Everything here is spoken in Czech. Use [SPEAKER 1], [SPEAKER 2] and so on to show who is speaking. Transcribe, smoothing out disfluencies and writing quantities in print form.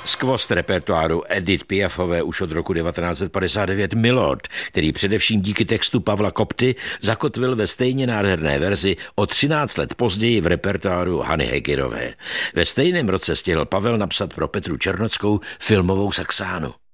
[SPEAKER 1] Skvost repertoáru Edith Piafové už od roku 1959 Milord, který především díky textu Pavla Kopty zakotvil ve stejně nádherné verzi o 13 let později v repertoáru Hany Hegirové. Ve stejném roce stihl Pavel napsat pro Petru Černockou filmovou Saxánu.